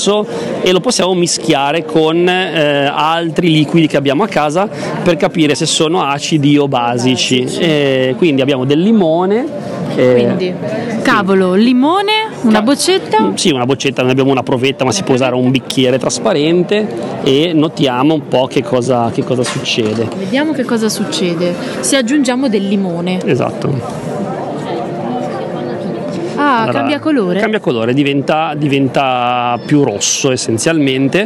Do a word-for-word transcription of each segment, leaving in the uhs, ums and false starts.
diverso e lo possiamo mischiare con eh, altri liquidi che abbiamo a casa per capire se sono acidi o basici. E quindi abbiamo del limone. Eh, Quindi, cavolo, limone, una boccetta? Sì, una boccetta, noi abbiamo una provetta, ma si può usare un bicchiere trasparente e notiamo un po' che cosa, che cosa succede. Vediamo che cosa succede. Se aggiungiamo del limone. Esatto. Ah, Allora, cambia colore? Cambia colore, diventa, diventa più rosso essenzialmente.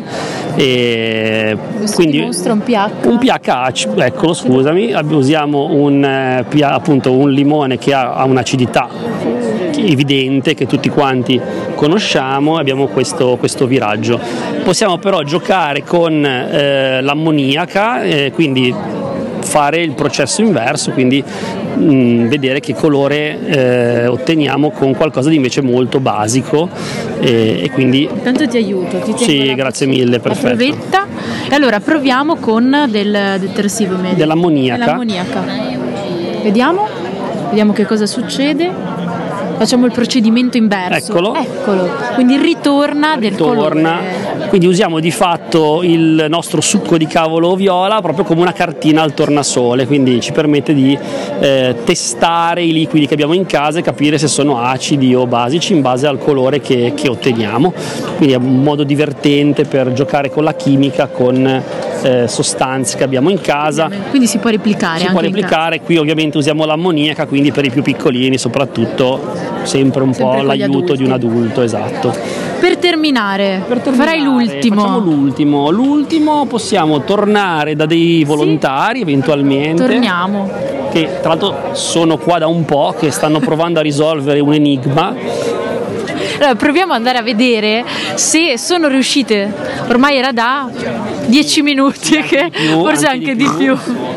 E quindi dimostra un pH. Un pH, eccolo, scusami, usiamo un, eh, appunto un limone che ha, ha un'acidità evidente che tutti quanti conosciamo, abbiamo questo, questo viraggio. Possiamo però giocare con eh, l'ammoniaca, eh, quindi fare il processo inverso, quindi mh, vedere che colore eh, otteniamo con qualcosa di invece molto basico e, e quindi intanto ti aiuto, ti sì, grazie mille, perfetto. La provetta. E allora proviamo con del detersivo medico, dell'ammoniaca. dell'ammoniaca. Vediamo, vediamo che cosa succede. Facciamo il procedimento inverso. Eccolo. Eccolo. Quindi ritorna, ritorna del colore. Quindi usiamo di fatto il nostro succo di cavolo viola proprio come una cartina al tornasole, quindi ci permette di eh, testare i liquidi che abbiamo in casa e capire se sono acidi o basici in base al colore che, che otteniamo. Quindi è un modo divertente per giocare con la chimica, con eh, sostanze che abbiamo in casa. Quindi si può replicare. Si anche può replicare, qui ovviamente usiamo l'ammoniaca, quindi per i più piccolini soprattutto sempre un sempre po' l'aiuto di un adulto, esatto. Per terminare, per terminare farai l'ultimo. Facciamo l'ultimo. L'ultimo possiamo tornare da dei volontari, sì, eventualmente. Torniamo. Che tra l'altro sono qua da un po', che stanno provando a risolvere un enigma. Allora, proviamo ad andare a vedere se sono riuscite. Ormai era da dieci minuti, che più, forse anche, anche di più. Di più.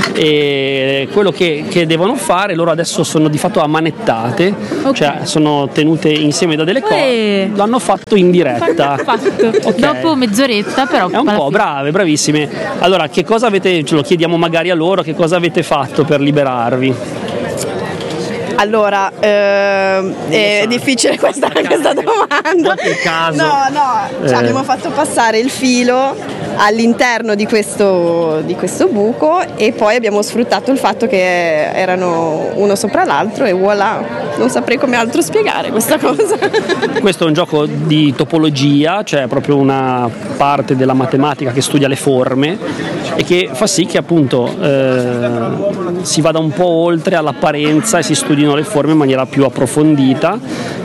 E quello che, che devono fare, loro adesso sono di fatto ammanettate, okay, cioè sono tenute insieme da delle cose, l'hanno fatto in diretta. Fatto. Okay. Dopo mezz'oretta però. È un po' fine. Brave, bravissime. Allora, che cosa avete, ce lo chiediamo magari a loro, che cosa avete fatto per liberarvi? Allora, eh, è difficile questa, questa domanda. Caso. No, no, cioè, eh. abbiamo fatto passare il filo all'interno di questo, di questo buco e poi abbiamo sfruttato il fatto che erano uno sopra l'altro e voilà, non saprei come altro spiegare questa cosa. Questo è un gioco di topologia, cioè proprio una parte della matematica che studia le forme e che fa sì che appunto eh, si vada un po' oltre all'apparenza e si studino le forme in maniera più approfondita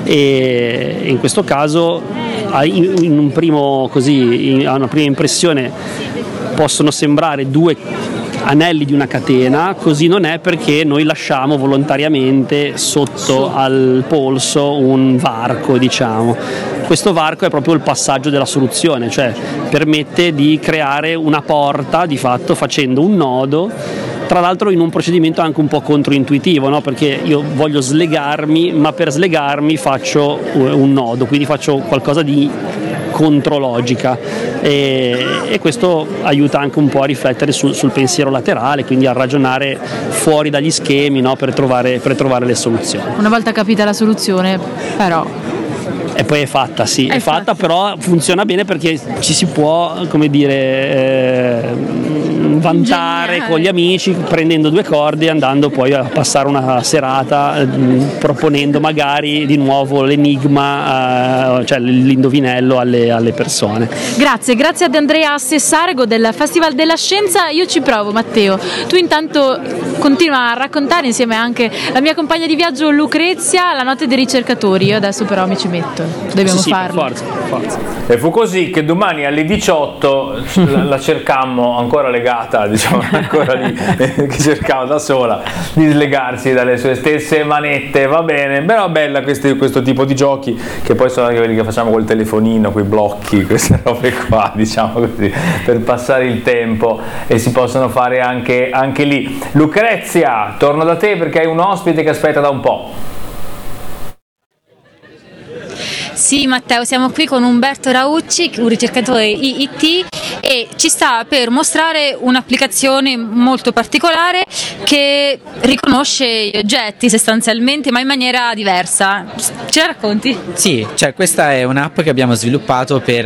e in questo caso in un primo così, a una prima impressione possono sembrare due anelli di una catena, così non è, perché noi lasciamo volontariamente sotto al polso un varco, diciamo. Questo varco è proprio il passaggio della soluzione, cioè permette di creare una porta di fatto facendo un nodo, tra l'altro in un procedimento anche un po' controintuitivo, no? Perché io voglio slegarmi, ma per slegarmi faccio un nodo, quindi faccio qualcosa di contrologica e, e questo aiuta anche un po' a riflettere sul, sul pensiero laterale, quindi a ragionare fuori dagli schemi, no? per, trovare, per trovare le soluzioni. Una volta capita la soluzione, però e poi è fatta, sì, è, è fatta, fatta, però funziona bene perché ci si può, come dire, eh, vantare Geniale. con gli amici prendendo due corde e andando poi a passare una serata eh, proponendo magari di nuovo l'enigma, eh, cioè l'indovinello alle, alle persone. Grazie, grazie ad Andrea Sessargo del Festival della Scienza. Io ci provo, Matteo. Tu intanto continua a raccontare insieme anche la mia compagna di viaggio Lucrezia la notte dei ricercatori. Io adesso però mi ci metto. Dobbiamo sì, sì, farlo. Forza, forza. E fu così che domani alle diciotto la, la cercammo ancora legata, diciamo, ancora lì, che cercava da sola di slegarsi dalle sue stesse manette. Va bene, però bella questi, questo tipo di giochi, che poi sono anche quelli che facciamo col telefonino, quei blocchi, queste robe qua, diciamo così, per passare il tempo, e si possono fare anche, anche lì. Lucrezia, torno da te perché hai un ospite che aspetta da un po'. Sì, Matteo, siamo qui con Umberto Raucci, un ricercatore I I T, e ci sta per mostrare un'applicazione molto particolare che riconosce gli oggetti sostanzialmente, ma in maniera diversa. Ce la racconti? Sì, cioè questa è un'app che abbiamo sviluppato per